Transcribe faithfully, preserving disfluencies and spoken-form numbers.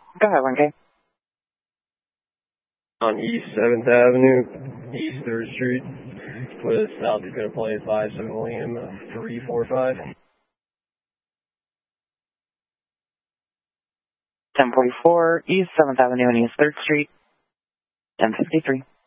Go ahead, one K. On East seventh Avenue, East third Street, with South Dakota plate five seven William three four five. ten forty-four, East seventh Avenue and East third Street, ten fifty-three.